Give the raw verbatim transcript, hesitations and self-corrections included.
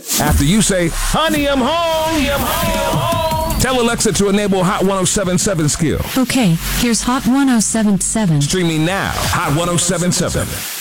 After you say, honey, I'm home, I'm home, I'm home. Tell Alexa to enable Hot one oh seven point seven skill. Okay, here's Hot one oh seven point seven. Streaming now, Hot one oh seven point seven.